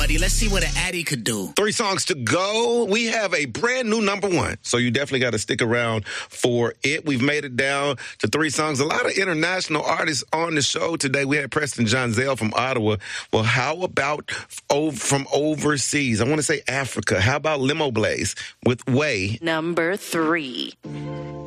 buddy. Let's see what an Addy could do. 3 songs to go. We have a brand new number 1. So you definitely got to stick around for it. We've made it down to 3 songs. A lot of international artists on the show today. We had Preston Jonzell from Ottawa. Well, how about from overseas? I want to say Africa. How about Limo Blaze with Way? Number 3.